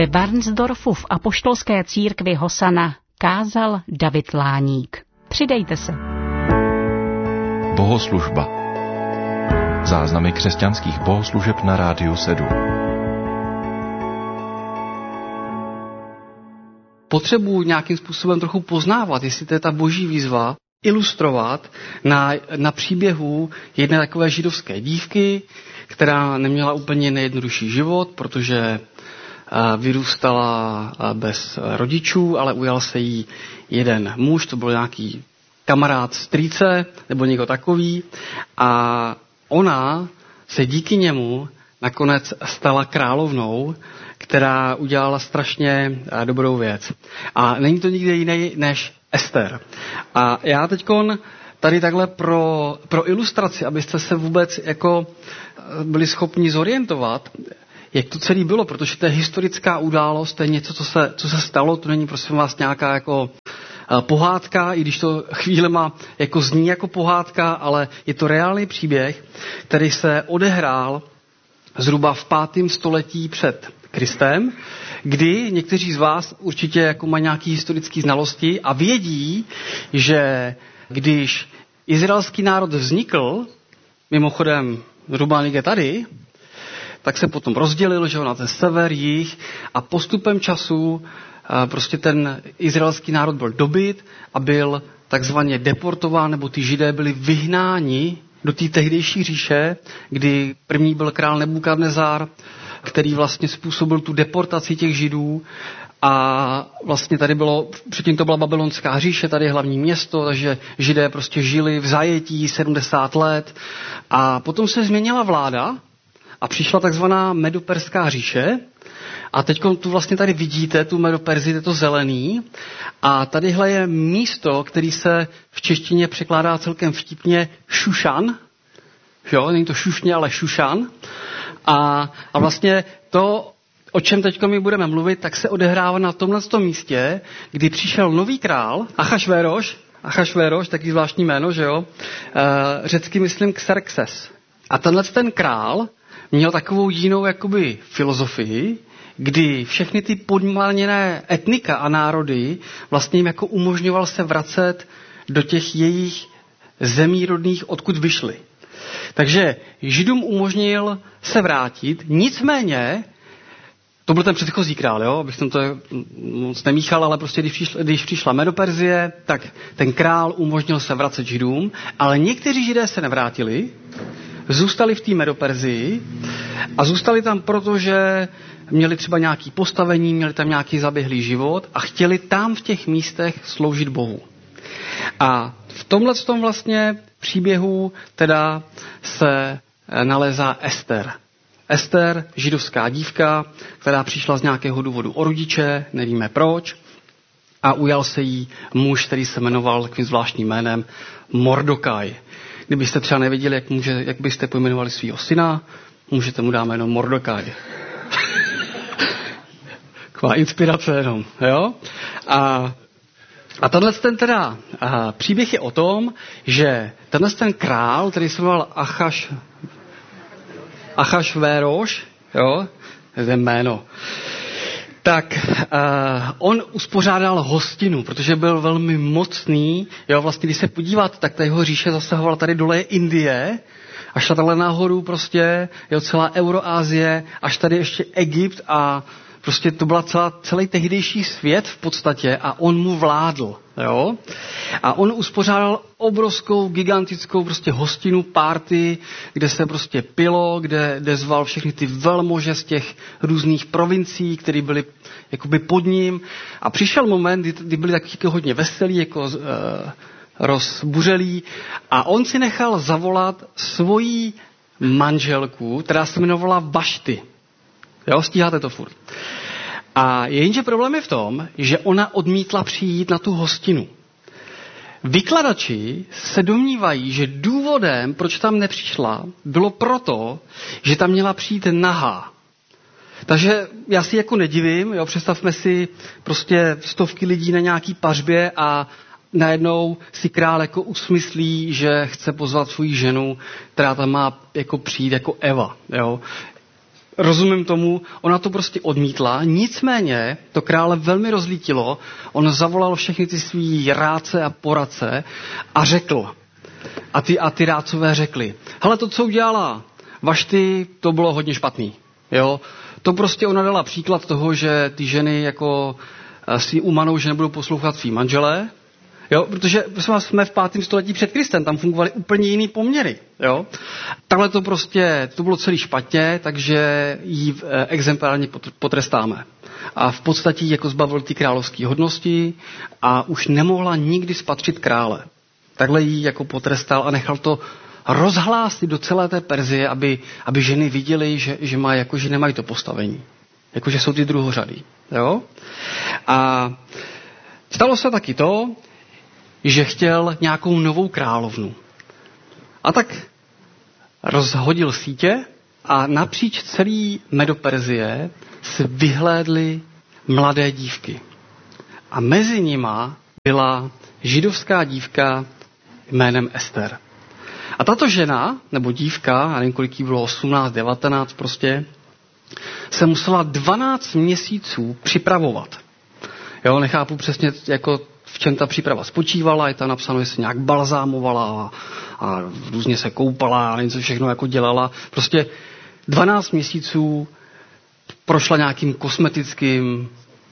Ve Varnsdorfu v apoštolské církvi Hosana kázal David Láník. Přidejte se. Bohoslužba. Záznamy křesťanských bohoslužeb na Rádiu 7. Potřebuji nějakým způsobem trochu poznávat, jestli to je ta boží výzva, ilustrovat na příběhu jedné takové židovské dívky, která neměla úplně nejjednodušší život, protože vyrůstala bez rodičů, ale ujal se jí jeden muž, to byl nějaký kamarád strýce nebo někdo takový, a ona se díky němu nakonec stala královnou, která udělala strašně dobrou věc. A není to nikde jiný než Ester. A já teďkon tady takhle pro ilustraci, abyste se vůbec jako byli schopni zorientovat, jak to celé bylo, protože to je historická událost, to je něco, co se stalo, to není prosím vás nějaká jako pohádka, i když to chvílema jako zní jako pohádka, ale je to reálný příběh, který se odehrál zhruba v 5. století před Kristem, kdy někteří z vás určitě jako mají nějaké historické znalosti a vědí, že když izraelský národ vznikl, mimochodem zhruba někde tady, tak se potom rozdělil, že na ten sever, jih, a postupem času prostě ten izraelský národ byl dobyt a byl takzvaně deportován, nebo ty Židé byli vyhnáni do té tehdejší říše, kdy první byl král Nebukadnezar, který vlastně způsobil tu deportaci těch Židů, a vlastně tady předtím to byla babylonská říše, tady je hlavní město, takže Židé prostě žili v zajetí 70 let a potom se změnila vláda a přišla takzvaná Medoperská říše. A teď tu vlastně tady vidíte, tu Medoperzii, je to zelený. A tadyhle je místo, který se v češtině překládá celkem vtipně Šušan. Jo, není to Šušně, ale Šušan. A vlastně to, o čem teď my budeme mluvit, tak se odehrává na tomhletom místě, kdy přišel nový král, Achashvéroš, taky zvláštní jméno, že jo? Řecky myslím Xerxes. A tenhle ten král měl takovou jinou jakoby filozofii, kdy všechny ty podmaněné etnika a národy vlastně jim jako umožňoval se vracet do těch jejich zemí rodných, odkud vyšli. Takže Židům umožnil se vrátit, nicméně, to byl ten předchozí král, jo, abych to moc nemíchal, ale prostě když přišla Medoperzie, tak ten král umožnil se vracet Židům, ale někteří Židé se nevrátili, zůstali v té Medoperzii a zůstali tam, protože měli třeba nějaké postavení, měli tam nějaký zaběhlý život a chtěli tam v těch místech sloužit Bohu. A v tomhletom vlastně příběhu teda se nalézá Ester. Ester, židovská dívka, která přišla z nějakého důvodu o rodiče, nevíme proč, a ujal se jí muž, který se jmenoval takovým zvláštním jménem Mordokaj. Kdybyste třeba nevěděli, jak byste pojmenovali svýho syna, můžete mu dát jméno Mordokaj. Taková inspirace jenom, jo? A tenhle příběh je o tom, že ten král, který se jmenoval Achashvéroš, jo, je jméno, tak on uspořádal hostinu, protože byl velmi mocný, jo, vlastně když se podíváte, tak ta jeho říše zasahovala tady dole je Indie, až tady nahoru prostě, jo, celá Euroázie, až tady ještě Egypt a prostě to byla celý tehdejší svět v podstatě a on mu vládl, jo. A on uspořádal obrovskou, gigantickou prostě hostinu, party, kde se prostě pilo, kde zval všechny ty velmože z těch různých provincií, které byly jakoby pod ním. A přišel moment, kdy byli taky jako hodně veselí, jako rozbuřelí a on si nechal zavolat svoji manželku, která se jmenovala Vašty. Jo, stíháte to furt. A jenže problém je v tom, že ona odmítla přijít na tu hostinu. Vykladači se domnívají, že důvodem, proč tam nepřišla, bylo proto, že tam měla přijít nahá. Takže já si jako nedivím, jo, představme si prostě stovky lidí na nějaký pařbě a najednou si král jako usmyslí, že chce pozvat svou ženu, která tam má jako přijít jako Eva, jo. Rozumím tomu, ona to prostě odmítla, nicméně to krále velmi rozlítilo, on zavolal všechny ty svý rádce a poradce a řekl, a ty rádcové řekli, hele, to, co udělala Vašty, to bylo hodně špatný. Jo? To prostě ona dala příklad toho, že ty ženy jako si umanou, že nebudou poslouchat svý manželé, jo? Protože jsme v 5. století před Kristem, tam fungovaly úplně jiný poměry. Jo? Takhle to prostě, to bylo celý špatně, takže ji exemplárně potrestáme. A v podstatě jako zbavil ty královské hodnosti a už nemohla nikdy spatřit krále. Takhle ji jako potrestal a nechal to rozhlásit do celé té Perzie, aby ženy viděly, že nemají to postavení. Jako, že jsou ty druhořadý. Jo? A stalo se taky to, že chtěl nějakou novou královnu. A tak rozhodil sítě a napříč celý Medoperzie se vyhlédly mladé dívky. A mezi nima byla židovská dívka jménem Ester. A tato žena, nebo dívka, já nevím, kolik jí bylo, 18, 19 prostě, se musela 12 měsíců připravovat. Jo, nechápu přesně, jako v čem ta příprava spočívala, je tam napsáno, že se nějak balzámovala a různě se koupala a něco všechno jako dělala. Prostě 12 měsíců prošla nějakým kosmetickým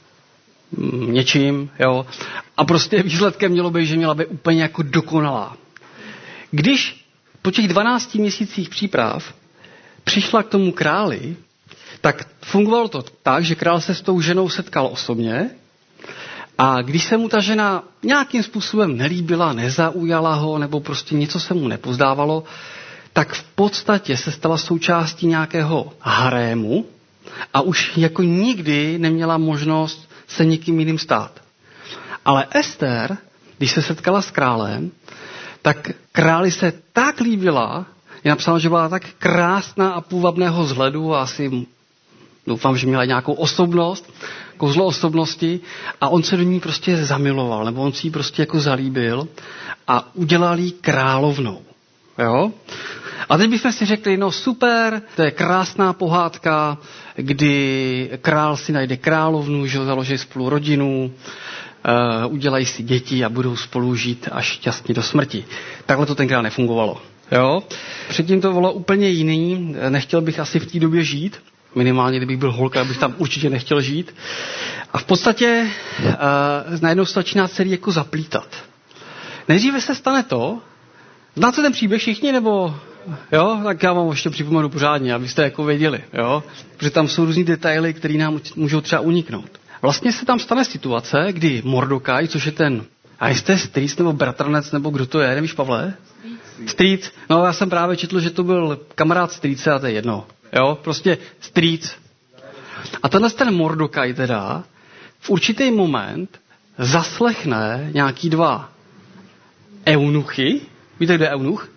něčím, jo. A prostě výsledkem mělo být, že měla být úplně jako dokonalá. Když po těch 12 měsících příprav přišla k tomu králi, tak fungovalo to tak, že král se s tou ženou setkal osobně a když se mu ta žena nějakým způsobem nelíbila, nezaujala ho, nebo prostě něco se mu nepozdávalo, tak v podstatě se stala součástí nějakého harému a už jako nikdy neměla možnost se někým jiným stát. Ale Ester, když se setkala s králem, tak králi se tak líbila, je napsáno, že byla tak krásná a půvabného vzhledu a asi doufám, že měla nějakou osobnost, kouzlo osobnosti a on se do ní prostě zamiloval, nebo on si ji prostě jako zalíbil a udělal jí královnou. Jo? A teď bychom si řekli, no super, to je krásná pohádka, kdy král si najde královnu, že založí spolu rodinu, udělají si děti a budou spolu žít až šťastně do smrti. Takhle to tenkrát nefungovalo. Jo? Předtím to bylo úplně jiný, nechtěl bych asi v té době žít, minimálně kdybych byl holka, bych tam určitě nechtěl žít. A v podstatě najednou se začíná celý jako zaplítat. Nejdříve se stane to, znáte ten příběh všichni, nebo jo, tak já vám ještě připomenu pořádně, abyste jako věděli, jo, protože tam jsou různý detaily, které nám můžou třeba uniknout. Vlastně se tam stane situace, kdy Mordokaj, což je ten, a jste strýc nebo bratranec, nebo kdo to je, nevíš, Pavle? Strýc. No já jsem právě četl, že to byl kamarád strýce a to je jedno. Jo, prostě strýc. A tenhle ten Mordokaj teda v určitý moment zaslechne nějaký dva eunuchy. Víte, kde je eunuch?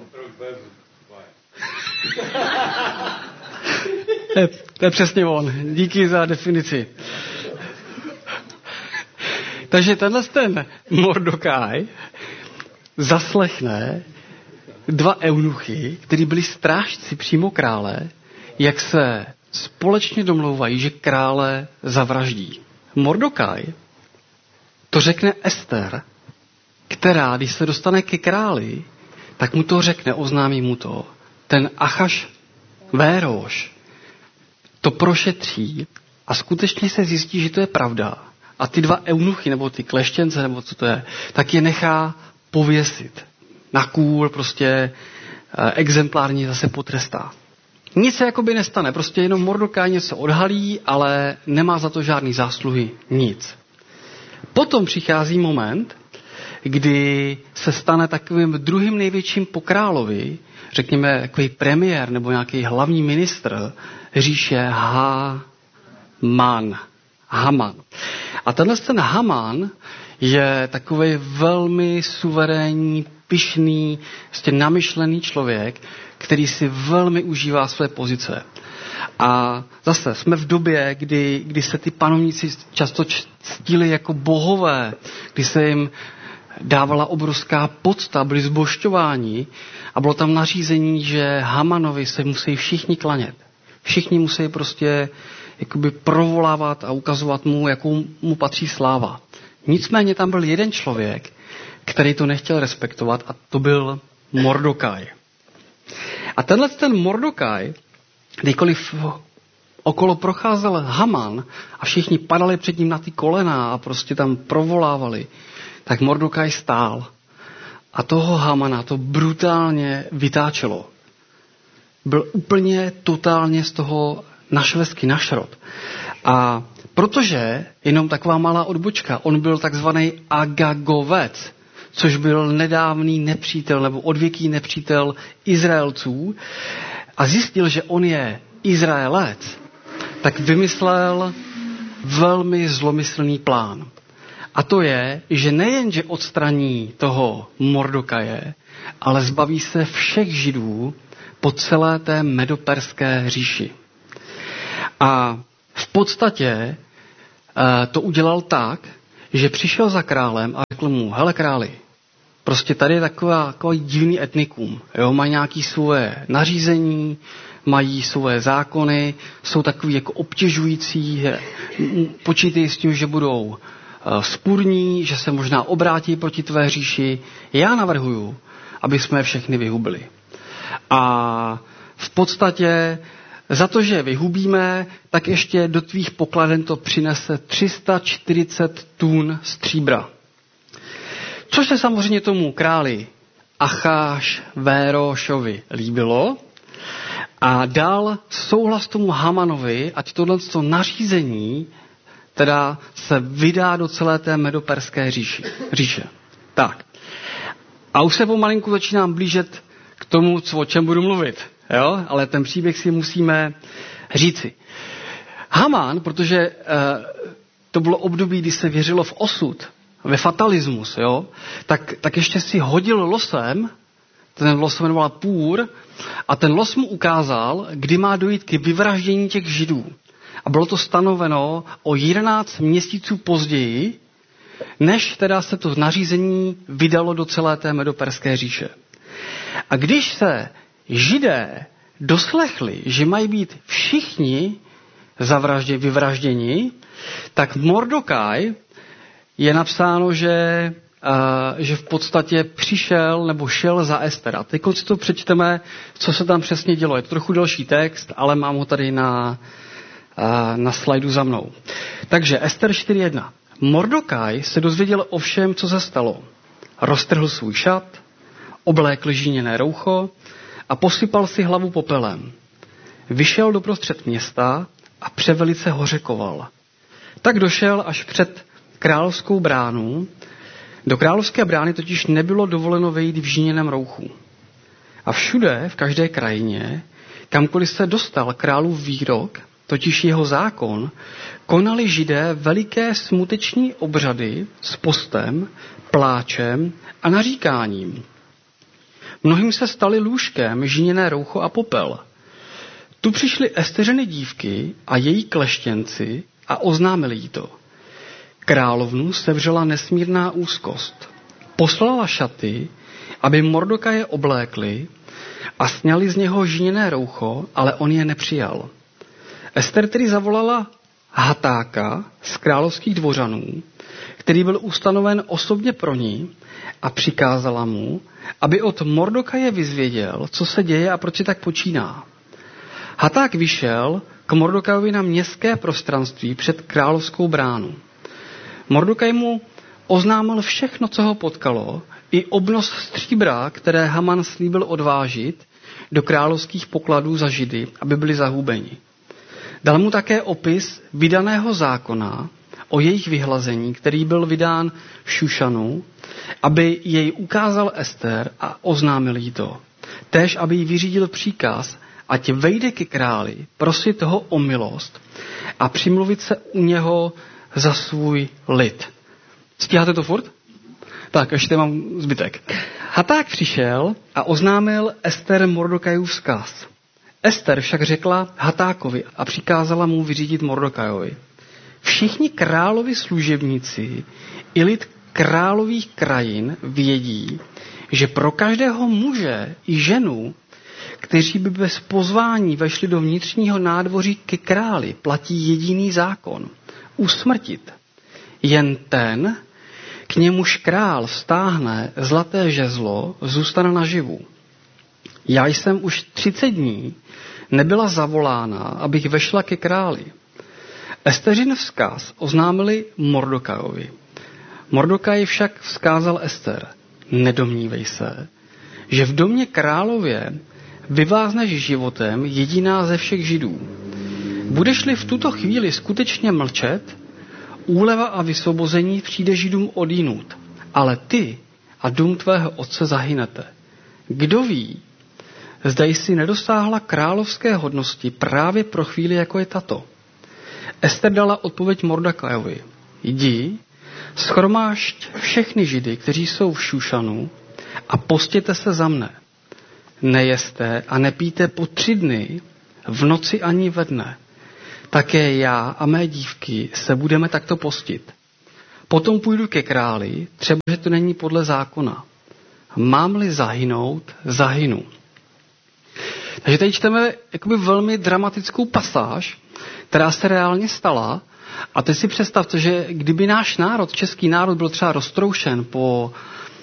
To je přesně on. Díky za definici. Takže tenhle ten Mordokaj zaslechne dva eunuchy, kteří byli strážci přímo krále, jak se společně domlouvají, že krále zavraždí. Mordokaj to řekne Ester, která, když se dostane ke králi, tak mu to řekne, oznámí mu to. Ten Ahasvéroš to prošetří a skutečně se zjistí, že to je pravda. A ty dva eunuchy, nebo ty kleštěnce, nebo co to je, tak je nechá pověsit. Na kůl prostě exemplárně zase potrestá. Nic se jakoby nestane, prostě jenom Mordokaj něco odhalí, ale nemá za to žádný zásluhy, nic. Potom přichází moment, kdy se stane takovým druhým největším po královi, řekněme takový premiér nebo nějaký hlavní ministr říše Haman. A ten Haman je takový velmi suverénní, pyšný, prostě namyšlený člověk, který si velmi užívá své pozice. A zase jsme v době, kdy se ty panovníci často ctili jako bohové, kdy se jim dávala obrovská pocta, byli zbožťováni a bylo tam nařízení, že Hamanovi se musí všichni klanět. Všichni musí prostě jakoby provolávat a ukazovat mu, jakou mu patří sláva. Nicméně tam byl jeden člověk, který to nechtěl respektovat, a to byl Mordokaj. A ten Mordokaj, kdykoliv okolo procházel Haman a všichni padali před ním na ty kolena a prostě tam provolávali, tak Mordokaj stál. A toho Hamana to brutálně vytáčelo. Byl úplně totálně z toho našlesky, našrot. A protože, jenom taková malá odbočka, on byl takzvaný Agagovec, což byl nedávný nepřítel nebo odvěký nepřítel Izraelců, a zjistil, že on je Izraelec, tak vymyslel velmi zlomyslný plán. A to je, že nejenže odstraní toho Mordokaje, ale zbaví se všech Židů po celé té medoperské říši. A v podstatě to udělal tak, že přišel za králem a řekl mu, hele králi, prostě tady je takový divný etnikum, jo? Mají nějaké svoje nařízení, mají svoje zákony, jsou takový jako obtěžující, počítej s tím, že budou spurní, že se možná obrátí proti tvé říši. Já navrhuju, aby jsme všechny vyhubili. A v podstatě za to, že vyhubíme, tak ještě do tvých pokladen to přinese 340 tun stříbra. Což se samozřejmě tomu králi Achashvérošovi líbilo a dal souhlas tomu Hamanovi, ať tohleto nařízení teda se vydá do celé té medoperské říše. Tak. A už se pomalinku začínám blížet k tomu, o čem budu mluvit. Jo? Ale ten příběh si musíme říci. Haman, protože to bylo období, kdy se věřilo v osud, ve fatalismus, jo? Tak ještě si hodil losem, ten los se jmenoval Půr, a ten los mu ukázal, kdy má dojít k vyvraždění těch Židů. A bylo to stanoveno o 11 měsíců později, než teda se to nařízení vydalo do celé té medoperské říše. A když se Židé doslechli, že mají být všichni vyvražděni, tak Mordokaj je napsáno, že v podstatě přišel nebo šel za Ester. A teď si to přečteme, co se tam přesně dělo. Je to trochu delší text, ale mám ho tady na slajdu za mnou. Takže Ester 4.1. Mordokaj se dozvěděl o všem, co se stalo. Roztrhl svůj šat, oblékl žíněné roucho a posypal si hlavu popelem. Vyšel doprostřed města a převelice hořekoval. Tak došel až před královskou bránu. Do královské brány totiž nebylo dovoleno vejít v žíněném rouchu. A všude, v každé krajině, kamkoliv se dostal králův výrok, totiž jeho zákon, konali Židé veliké smuteční obřady s postem, pláčem a naříkáním. Mnohým se stali lůžkem žíněné roucho a popel. Tu přišly Esteřiny dívky a její kleštěnci a oznámili jí to. Královnu sevřela nesmírná úzkost. Poslala šaty, aby Mordokaje oblékli a sňali z něho žíněné roucho, ale on je nepřijal. Ester tedy zavolala Hatáka z královských dvořanů, který byl ustanoven osobně pro ní, a přikázala mu, aby od Mordokaje vyzvěděl, co se děje a proč si tak počíná. Haták vyšel k Mordokajovi na městské prostranství před královskou bránu. Mordokaj mu oznámil všechno, co ho potkalo, i obnos stříbra, které Haman slíbil odvážit do královských pokladů za Židy, aby byli zahubeni. Dal mu také opis vydaného zákona o jejich vyhlazení, který byl vydán v Šušanu, aby jej ukázal Ester a oznámil jí to. Též, aby jí vyřídil příkaz, ať vejde ke králi, prosit ho o milost a přimluvit se u něho za svůj lid. Stíháte to furt? Tak, ještě mám zbytek. Haták přišel a oznámil Ester Mordokajův vzkaz. Ester však řekla Hatákovi a přikázala mu vyřídit Mordokajovi. Všichni královi služebníci i lid králových krajin vědí, že pro každého muže i ženu, kteří by bez pozvání vešli do vnitřního nádvoří ke králi, platí jediný zákon. Usmrtit. Jen ten, k němuž král stáhne zlaté žezlo, zůstane naživu. Já jsem už 30 dní nebyla zavolána, abych vešla ke králi. Esteřin vzkaz oznámili Mordokajovi. Mordokaj však vzkázal Ester. Nedomnívej se, že v domě králově vyvázneš životem jediná ze všech Židů. Budeš-li v tuto chvíli skutečně mlčet, úleva a vysvobození přijde Židům odjinud, ale ty a dům tvého otce zahynete. Kdo ví, zda jsi nedosáhla královské hodnosti právě pro chvíli, jako je tato. Ester dala odpověď Mordekajovi. Jdi, shromážď všechny Židy, kteří jsou v Šušanu, a postěte se za mne. Nejeste a nepijte po 3 dny, v noci ani ve dne. Také já a mé dívky se budeme takto postit. Potom půjdu ke králi, třeba, že to není podle zákona. Mám-li zahynout, zahynu. Takže tady čteme jakoby velmi dramatickou pasáž, která se reálně stala. A teď si představte, že kdyby náš národ, český národ, byl třeba roztroušen po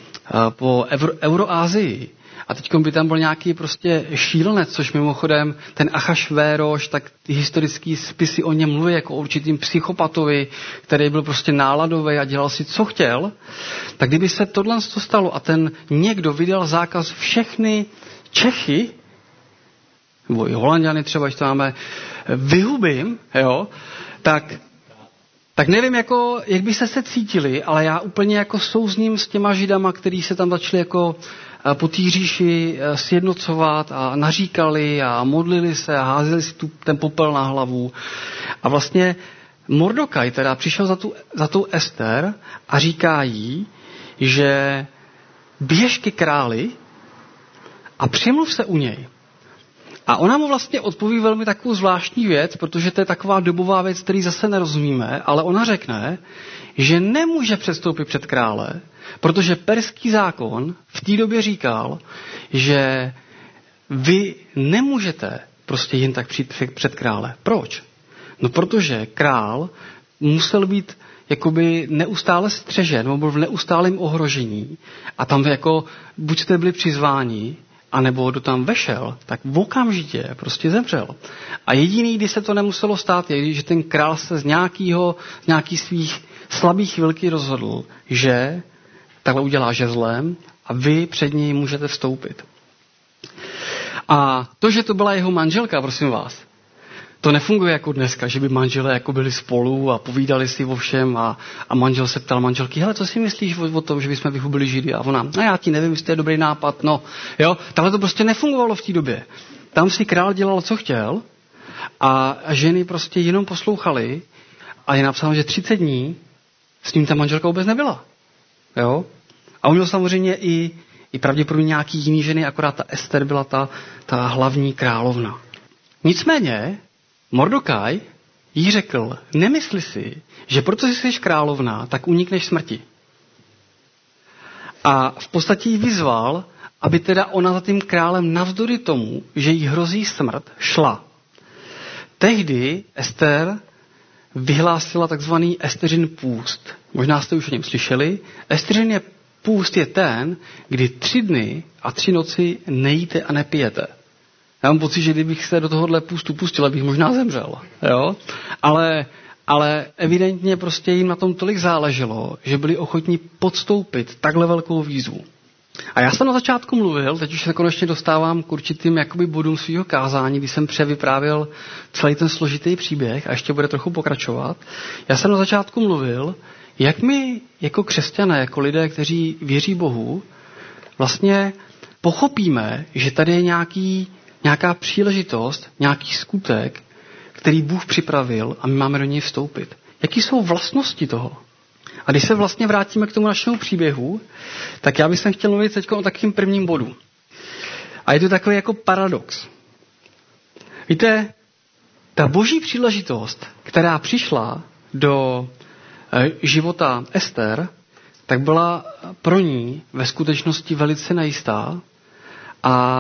Euroázii, a teď by tam byl nějaký prostě šílenec, což mimochodem ten Achašvéroš, tak ty historický spisy o něm mluví jako o určitým psychopatovi, který byl prostě náladový a dělal si, co chtěl, tak kdyby se tohle stalo a ten někdo vydal zákaz všechny Čechy, nebo i Holanďany třeba, když to máme, vyhubím, jo, tak nevím, jak by se cítili, ale já úplně jako souzním s těma Židama, kteří se tam začali jako po té říši sjednocovat a naříkali a modlili se a házeli si ten popel na hlavu. A vlastně Mordokaj teda přišel za tou Ester a říká jí, že běž ke králi a přimluv se u něj. A ona mu vlastně odpoví velmi takovou zvláštní věc, protože to je taková dobová věc, který zase nerozumíme, ale ona řekne, že nemůže předstoupit před krále, protože perský zákon v té době říkal, že vy nemůžete prostě jen tak přijít před krále. Proč? No protože král musel být jakoby neustále střežen, nebo byl v neustálém ohrožení a tam jako buď jste byli přizváni, anebo kdo tam vešel, tak v okamžitě prostě zemřel. A jediný, kdy se to nemuselo stát, je, že ten král se z nějakých svých slabých chvilky rozhodl, že takhle udělá žezlem a vy před něj můžete vstoupit. A to, že to byla jeho manželka, prosím vás, to nefunguje jako dneska, že by manželé jako byli spolu a povídali si o všem a manžel se ptal manželky, hele, co si myslíš o tom, že bychom vyhubili Židy? A ona, no já ti nevím, jestli to je dobrý nápad, no. Jo, takhle to prostě nefungovalo v té době. Tam si král dělal, co chtěl a ženy prostě jenom poslouchaly a je napsáno, že 30 dní s ním ta manželka vůbec nebyla. Jo? A on měl samozřejmě i pravděpodobně nějaký jiný ženy, akorát ta Ester byla ta hlavní královna. Nicméně Mordokaj jí řekl, nemysli si, že protože jsi královna, tak unikneš smrti. A v podstatě jí vyzval, aby teda ona za tím králem navzdory tomu, že jí hrozí smrt, šla. Tehdy Ester vyhlásila takzvaný Esteřin půst. Možná jste už o něm slyšeli. Esteřin půst je ten, kdy 3 dny a 3 noci nejíte a nepijete. Já mám pocit, že kdybych se do tohohle půstu pustil, bych možná zemřel. Jo? Ale evidentně prostě jim na tom tolik záleželo, že byli ochotní podstoupit takhle velkou výzvu. A já jsem na začátku mluvil, teď už se konečně dostávám k určitým jakoby bodům svého kázání, kdy jsem převyprávěl celý ten složitý příběh a ještě bude trochu pokračovat. Já jsem na začátku mluvil, jak my jako křesťané, jako lidé, kteří věří Bohu, vlastně pochopíme, že tady je nějaká příležitost, nějaký skutek, který Bůh připravil a my máme do něj vstoupit. Jaký jsou vlastnosti toho? A když se vlastně vrátíme k tomu našemu příběhu, tak já bych chtěl mluvit teď o takým prvním bodu. A je to takový jako paradox. Víte, ta boží příležitost, která přišla do života Ester, tak byla pro ní ve skutečnosti velice nejistá a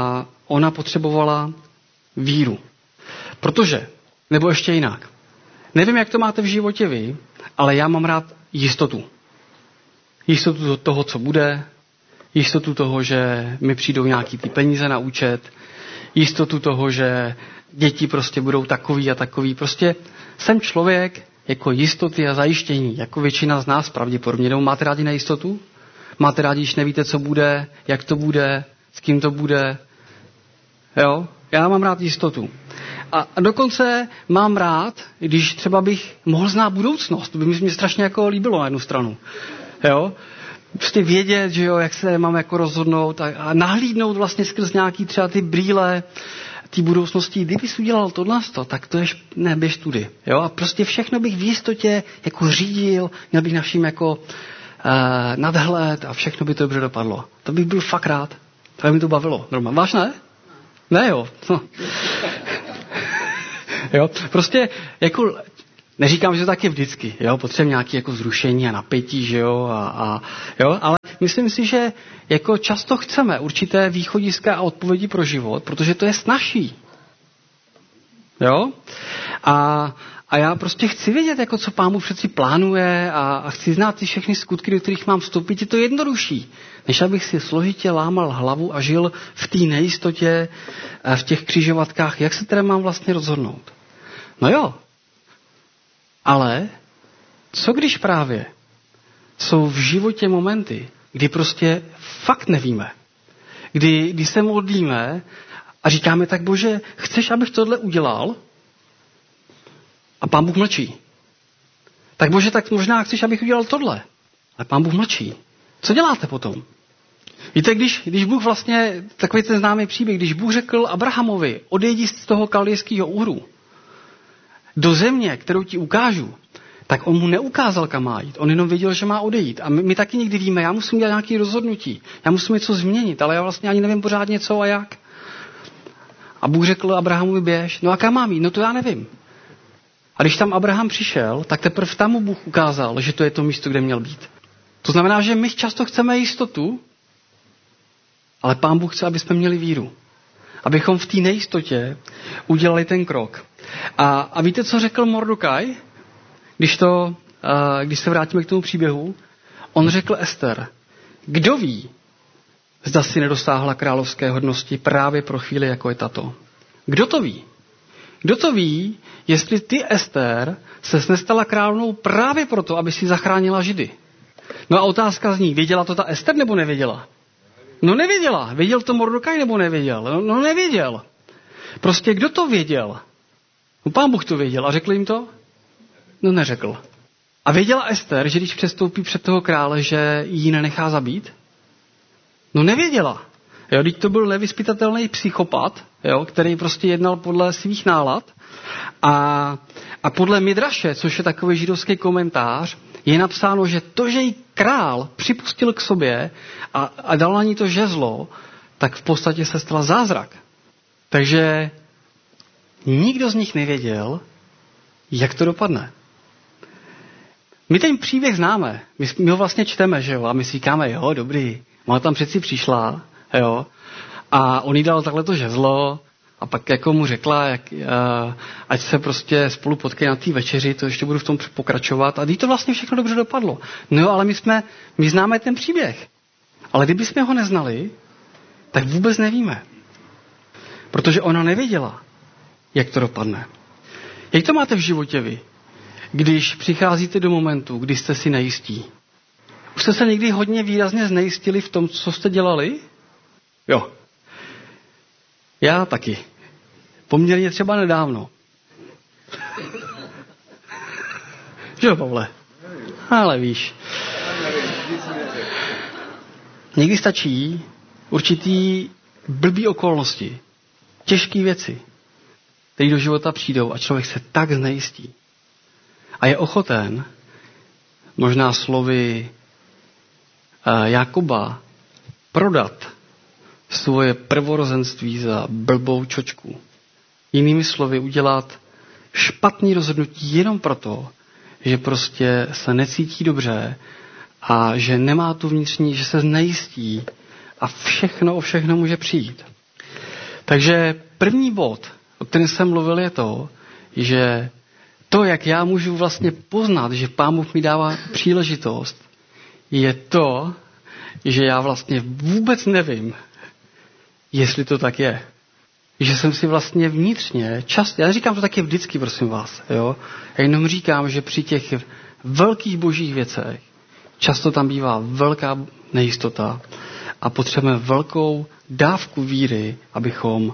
ona potřebovala víru. Protože, nebo ještě jinak, nevím, jak to máte v životě vy, ale já mám rád jistotu. Jistotu toho, co bude, jistotu toho, že mi přijdou nějaký ty peníze na účet, jistotu toho, že děti prostě budou takový a takový. Prostě jsem člověk jako jistoty a zajištění, jako většina z nás pravděpodobně. Nebo máte rádi nejistotu? Máte rádi, když nevíte, co bude, jak to bude, s kým to bude? Jo? Já mám rád jistotu. A dokonce mám rád, když třeba bych mohl znát budoucnost. To by mi strašně jako líbilo na jednu stranu. Jo? Prostě vědět, že jo, jak se mám jako rozhodnout a nahlídnout vlastně skrz nějaký třeba ty brýle té budoucnosti. Kdybys udělal tohle, tak to je běž tudy. Jo? A prostě všechno bych v jistotě jako řídil, měl bych na vším jako nadhled a všechno by to dobře dopadlo. To bych byl fakt rád. To by mi to bavilo. Normálně. Váš ne? Ne, jo. No. Jo, prostě jako neříkám, že to tak je vždycky, jo, potřebujeme nějaké jako zrušení a napětí, že jo, jo, ale myslím si, že jako často chceme určité východiska a odpovědi pro život, protože to je snazší. Jo? A já prostě chci vědět, jako co Pán Bůh přeci plánuje a chci znát ty všechny skutky, do kterých mám vstoupit. Je to jednodušší, než abych si složitě lámal hlavu a žil v té nejistotě, v těch křižovatkách. Jak se teda mám vlastně rozhodnout? No jo, ale co když právě jsou v životě momenty, kdy prostě fakt nevíme, kdy se modlíme a říkáme tak, Bože, chceš, abych tohle udělal? A Pán Bůh mlčí. Tak Bože, tak možná chceš, abych udělal tohle. Ale Pán Bůh mlčí. Co děláte potom? Víte, když Bůh vlastně, takový ten známý příběh, když Bůh řekl Abrahamovi, odejdi z toho kaldejského úru do země, kterou ti ukážu, tak on mu neukázal, kam má jít. On jenom věděl, že má odejít. A my taky někdy víme, já musím dělat nějaké rozhodnutí. Já musím něco změnit, ale já vlastně ani nevím pořádně co a jak. A Bůh řekl Abrahamovi běž. No a kam mám jít? No to já nevím. A když tam Abraham přišel, tak teprve tam mu Bůh ukázal, že to je to místo, kde měl být. To znamená, že my často chceme jistotu, ale Pán Bůh chce, aby jsme měli víru. Abychom v té nejistotě udělali ten krok. A víte, co řekl Mordokaj? Když se vrátíme k tomu příběhu, on řekl Ester, kdo ví, zda si nedosáhla královské hodnosti právě pro chvíli, jako je tato. Kdo to ví? Kdo to ví, jestli ty, Ester, ses nestala královnou právě proto, aby si zachránila Židy? No a otázka zní, věděla to ta Ester nebo nevěděla? No nevěděla. Věděl to Mordokaj nebo nevěděl? No nevěděl. Prostě kdo to věděl? No Pán Bůh to věděl a řekl jim to? No neřekl. A věděla Ester, že když přestoupí před toho krále, že ji nenechá zabít? No nevěděla. Jo, když to byl nevyzpytatelný psychopat, jo, který prostě jednal podle svých nálad a podle Midraše, což je takový židovský komentář, je napsáno, že to, že jí král připustil k sobě a dal na ní to žezlo, tak v podstatě se stal zázrak. Takže nikdo z nich nevěděl, jak to dopadne. My ten příběh známe, my ho vlastně čteme, že jo, a my si říkáme, jo, dobrý, ona tam přeci přišla, jo, a on jí dal takhle to žezlo a pak jako mu řekla, ať se prostě spolu potkají na té večeři, to ještě budu v tom pokračovat a když to vlastně všechno dobře dopadlo. No jo, ale my známe ten příběh, ale kdybychom ho neznali, tak vůbec nevíme, protože ona nevěděla, jak to dopadne. Jak to máte v životě vy, když přicházíte do momentu, kdy jste si nejistí? Už jste se někdy hodně výrazně znejistili v tom, co jste dělali? Jo. Já taky. Poměrně třeba nedávno. Že jo, Pavle? Ale víš. Někdy stačí určitý blbý okolnosti, těžké věci, které do života přijdou a člověk se tak znejistí. A je ochoten, možná slovy Jakoba, prodat svoje prvorozenství za blbou čočku. Jinými slovy, udělat špatný rozhodnutí jenom proto, že prostě se necítí dobře a že nemá tu vnitřní, že se znejistí a všechno může přijít. Takže první bod, o kterém jsem mluvil, je to, že to, jak já můžu vlastně poznat, že Pán Bůh mi dává příležitost, je to, že já vlastně vůbec nevím, jestli to tak je. Že jsem si vlastně vnitřně často, já říkám to taky vždycky, prosím vás, jo? Já jenom říkám, že při těch velkých božích věcech často tam bývá velká nejistota a potřebujeme velkou dávku víry, abychom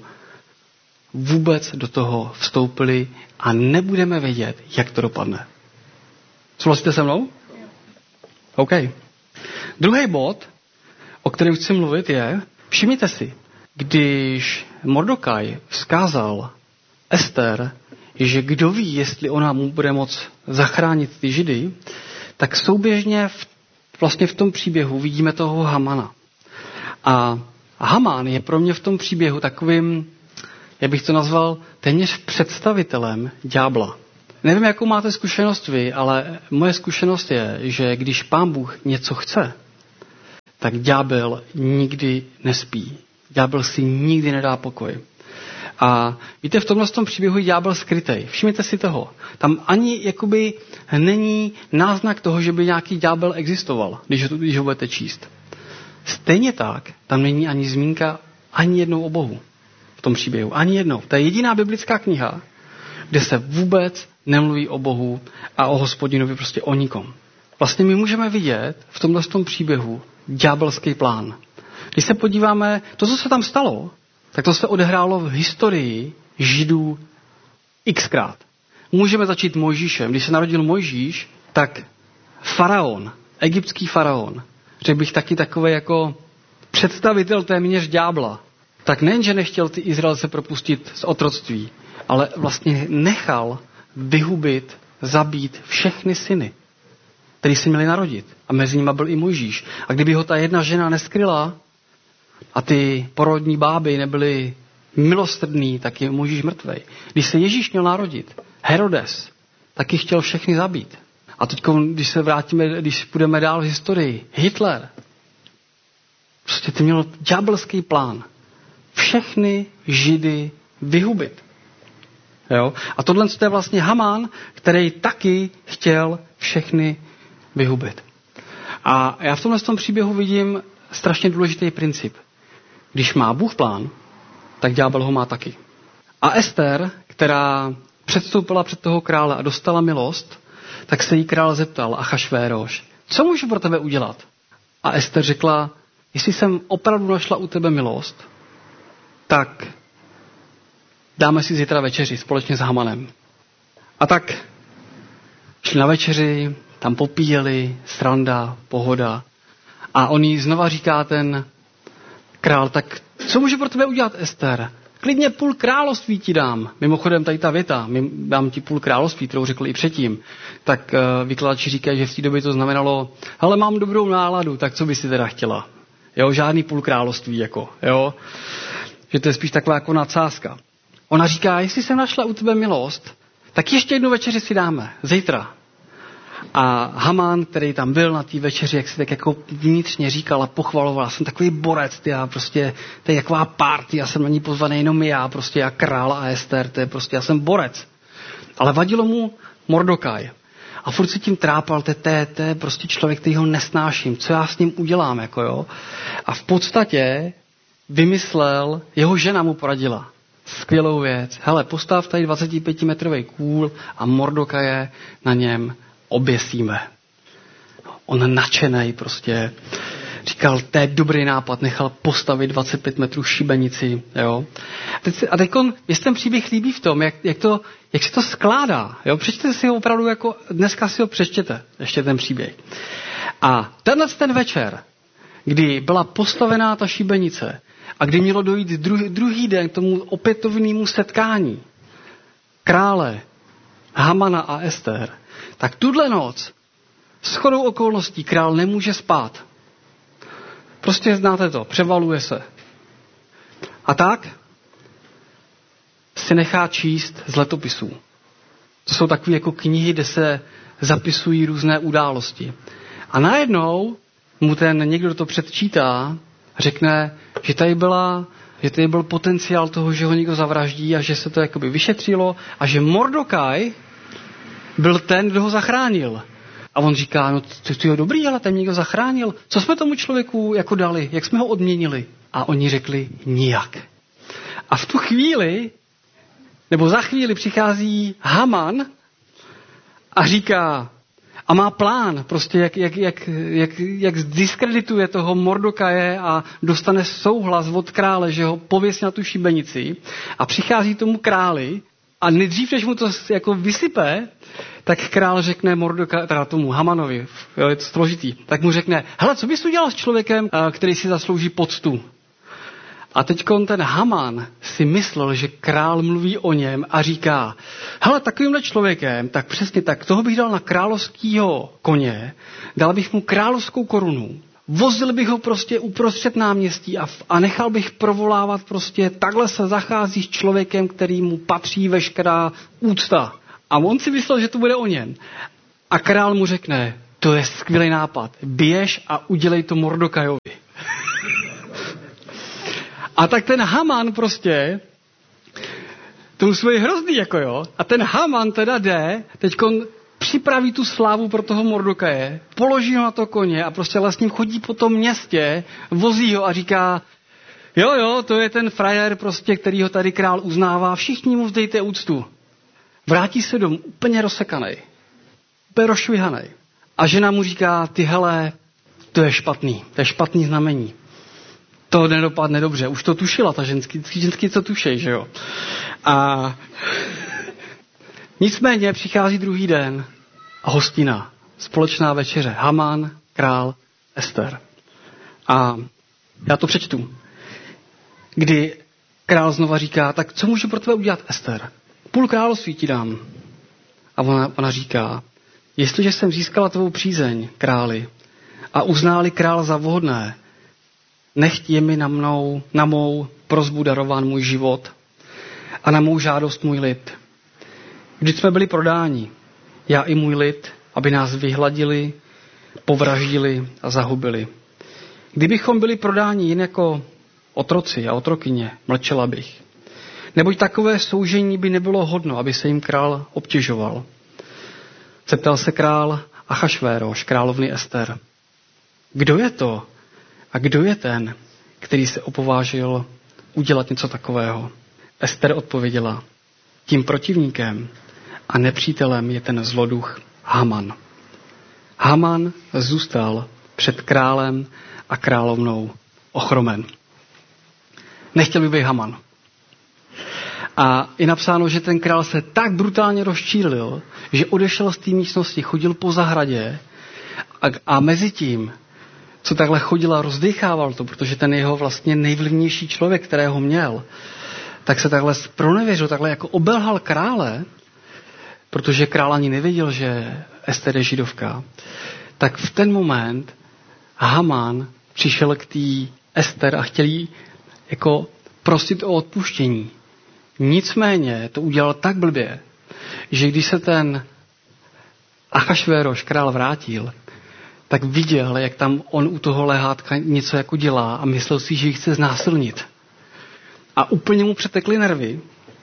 vůbec do toho vstoupili a nebudeme vědět, jak to dopadne. Souhlasíte se mnou? OK. Druhý bod, o kterém chci mluvit, je, všimněte si, když Mordokaj vzkázal Ester, že kdo ví, jestli ona mu bude moct zachránit ty Židy, tak souběžně vlastně v tom příběhu vidíme toho Hamana. A Haman je pro mě v tom příběhu takovým, jak bych to nazval, téměř představitelem ďábla. Nevím, jakou máte zkušenost vy, ale moje zkušenost je, že když Pán Bůh něco chce, tak ďábel nikdy nespí. Ďábel si nikdy nedá pokoj. A víte, v tomhle příběhu je ďábel skrytej. Všimněte si toho. Tam ani jakoby není náznak toho, že by nějaký ďábel existoval, když ho budete číst. Stejně tak, tam není ani zmínka ani jednou o Bohu v tom příběhu. Ani jednou. To je jediná biblická kniha, kde se vůbec nemluví o Bohu a o Hospodinovi, prostě o nikom. Vlastně my můžeme vidět v tomhle příběhu ďábelský plán. Když se podíváme, to, co se tam stalo, tak to se odehrálo v historii Židů xkrát. Můžeme začít Mojžíšem. Když se narodil Mojžíš, tak faraon, egyptský faraon, řekl bych taky takový jako představitel téměř ďábla, tak nejenže nechtěl ty Izraelce propustit z otroctví, ale vlastně nechal vyhubit, zabít všechny syny, který se měli narodit. A mezi nimi byl i Mojžíš. A kdyby ho ta jedna žena neskryla a ty porodní báby nebyly milosrdný, tak je Mojžíš mrtvej. Když se Ježíš měl narodit, Herodes taky chtěl všechny zabít. A teď, když se vrátíme, když půjdeme dál v historii, Hitler, prostě ty měl ďábelský plán. Všechny Židy vyhubit. Jo? A tohle je vlastně Haman, který taky chtěl všechny vyhubit. A já v tomhle příběhu vidím strašně důležitý princip. Když má Bůh plán, tak ďábel ho má taky. A Ester, která předstoupila před toho krále a dostala milost, tak se jí král zeptal, Achašvéroš, co můžu pro tebe udělat? A Ester řekla, jestli jsem opravdu našla u tebe milost, tak dáme si zítra večeři společně s Hamanem. A tak šli na večeři, tam popíjeli, sranda, pohoda. A on jí znova říká ten král, tak co může pro tebe udělat Ester? Klidně půl království ti dám. Mimochodem tady ta věta, dám ti půl království, kterou řekl i předtím. Tak vykladači říkají, že v té době to znamenalo, hele, mám dobrou náladu, tak co by si teda chtěla? Jo, žádný půl království, jako, jo. Že to je spíš taková jako nadsázka. Ona říká, jestli jsem našla u tebe milost, tak ještě jednu večeři si dáme, zítra. A Haman, který tam byl na té večeři, jak si tak jako vnitřně říkal a pochvaloval, jsem takový borec, já prostě, to je jaková party, já jsem na ní pozvaný jenom já, prostě já král a Ester, to je prostě, já jsem borec. Ale vadilo mu Mordokaj. A furt si tím trápal, to je prostě člověk, který ho nesnáším, co já s ním udělám, jako jo. A v podstatě vymyslel, jeho žena mu poradila skvělou věc. Hele, postav tady 25-metrový kůl a Mordokaje na něm oběsíme. On nadšenej prostě říkal, to je dobrý nápad, nechal postavit 25 metrů šibenici. Jo? A teď jestli ten příběh líbí v tom, jak se to skládá. Jo? Přečtěte si ho opravdu, jako dneska si ho přečtěte, ještě ten příběh. A ten večer, kdy byla postavená ta šibenice a kdy mělo dojít druhý den k tomu opětovnému setkání krále, Hamana a Ester, tak tuhle noc shodou okolností král nemůže spát. Prostě znáte to, převaluje se. A tak si nechá číst z letopisů. To jsou takové jako knihy, kde se zapisují různé události. A najednou mu ten někdo, kdo to předčítá, řekne, že tady byla že tady byl potenciál toho, že ho někdo zavraždí a že se to jakoby vyšetřilo a že Mordokaj byl ten, kdo ho zachránil. A on říká, no to je dobrý, ale ten někdo zachránil. Co jsme tomu člověku jako dali? Jak jsme ho odměnili? A oni řekli, nijak. A v tu chvíli, nebo za chvíli přichází Haman a říká, a má plán, prostě jak zdiskredituje toho Mordokaje a dostane souhlas od krále, že ho pověsí na tu šibenici a přichází tomu králi a nejdřív, než mu to jako vysype, tak král řekne teda tomu Hamanovi, jo, je to složitý, tak mu řekne, hele, co bys udělal s člověkem, který si zaslouží poctu? A teďkon ten Haman si myslel, že král mluví o něm a říká, hele, takovýmhle člověkem, tak přesně tak, toho bych dal na královskýho koně, dal bych mu královskou korunu, vozil bych ho prostě uprostřed náměstí a nechal bych provolávat prostě, takhle se zachází s člověkem, který mu patří veškerá úcta. A on si myslel, že to bude o něm. A král mu řekne, to je skvělý nápad, běž a udělej to Mordokajovi. A tak ten Haman prostě, to musí být hrozný, jako jo. A ten Haman teda jde, teďkon připraví tu slávu pro toho Mordokaje, položí ho na to koně a prostě vlastně chodí po tom městě, vozí ho a říká, jo, to je ten frajer prostě, který ho tady král uznává, všichni mu vzdejte úctu. Vrátí se domů úplně rozsekanej, úplně rozšvihanej. A žena mu říká, ty hele, to je špatný znamení. To nedopadne dobře. Už to tušila ta ženský co tušej, že jo. A nicméně přichází druhý den a hostina, společná večeře. Haman, král, Ester. A já to přečtu. Kdy král znova říká, tak co můžu pro tebe udělat, Ester? 0,5 království ti dám. A ona říká, jestliže jsem získala tvou přízeň, králi, a uználi král za vhodné, nechť je mi na mou prosbu darován můj život a na mou žádost můj lid. Vždyť jsme byli prodáni, já i můj lid, aby nás vyhladili, povraždili a zahubili. Kdybychom byli prodáni jen jako otroci a otrokyně, mlčela bych. Neboť takové soužení by nebylo hodno, aby se jim král obtěžoval. Zeptal se král Achašvéroš, královny Ester. Kdo je to? A kdo je ten, který se opovážil udělat něco takového? Ester odpověděla, tím protivníkem a nepřítelem je ten zloduch Haman. Haman zůstal před králem a královnou ochromen. Nechtěl by být Haman. A je napsáno, že ten král se tak brutálně rozčílil, že odešel z té místnosti, chodil po zahradě a mezi tím, co takhle chodil a rozdechával to, protože ten jeho vlastně nejvlivnější člověk, kterého měl, tak se takhle pronevěřil, takhle jako obelhal krále, protože král ani nevěděl, že Ester je židovka, tak v ten moment Haman přišel k té Ester a chtěl jí jako prosit o odpuštění. Nicméně to udělal tak blbě, že když se ten Achašvéroš král vrátil, tak viděl, jak tam on u toho lehátka něco jako dělá a myslel si, že ji chce znásilnit. A úplně mu přetekly nervy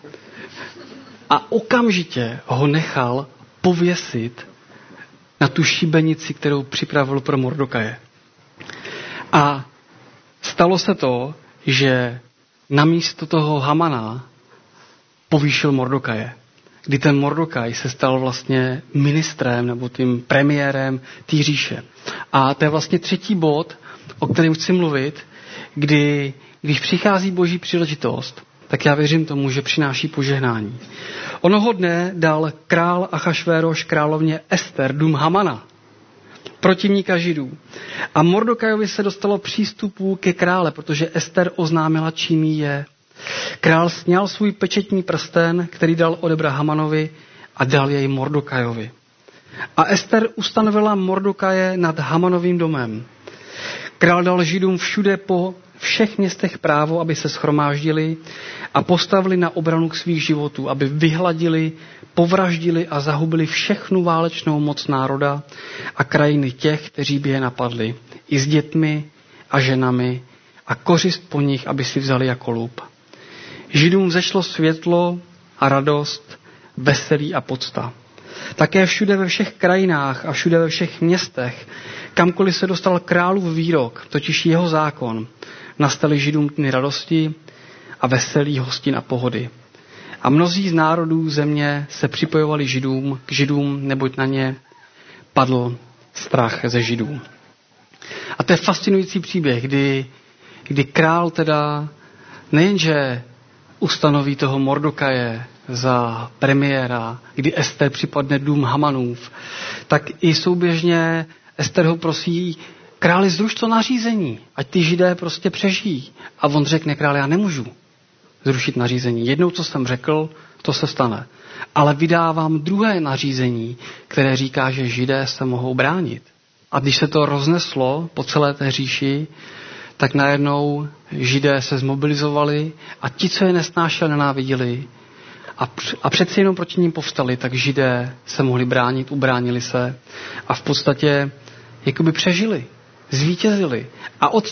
a okamžitě ho nechal pověsit na tu šibenici, kterou připravil pro Mordokaje. A stalo se to, že namísto toho Hamana povýšil Mordokaje. Kdy ten Mordokaj se stal vlastně ministrem nebo tím premiérem té říše. A to je vlastně třetí bod, o kterém chci mluvit, když přichází boží příležitost, tak já věřím tomu, že přináší požehnání. Onoho dne dal král Achašvéroš královně Ester dům Hamana, protivníka Židů. A Mordokajovi se dostalo přístupu ke krále, protože Ester oznámila, čím jí je. Král sňal svůj pečetní prsten, který dal odebrat Hamanovi a dal jej Mordokajovi. A Ester ustanovila Mordokaje nad Hamanovým domem. Král dal Židům všude po všech městech právo, aby se shromáždili a postavili na obranu k svých životů, aby vyhladili, povraždili a zahubili všechnu válečnou moc národa a krajiny těch, kteří by je napadli, i s dětmi a ženami a kořist po nich, aby si vzali jako lup. Židům vzešlo světlo a radost, veselí a pocta. Také všude ve všech krajinách a všude ve všech městech, kamkoliv se dostal králův výrok, totiž jeho zákon, nastaly Židům dny radosti a veselí, hostin a pohody. A mnozí z národů země se připojovali k Židům, neboť na ně padl strach ze Židů. A to je fascinující příběh, kdy král teda nejenže ustanoví toho Mordokaje za premiéra, kdy Ester připadne dům Hamanův, tak i souběžně Ester ho prosí, králi, zruš to nařízení, ať ty Židé prostě přežijí. A on řekne, králi, já nemůžu zrušit nařízení. Jednou, co jsem řekl, to se stane. Ale vydávám druhé nařízení, které říká, že Židé se mohou bránit. A když se to rozneslo po celé té říši, tak najednou Židé se zmobilizovali a ti, co je nesnášeli, nenáviděli a přeci jenom proti ním povstali, tak Židé se mohli bránit, ubránili se a v podstatě jakoby přežili, zvítězili. A od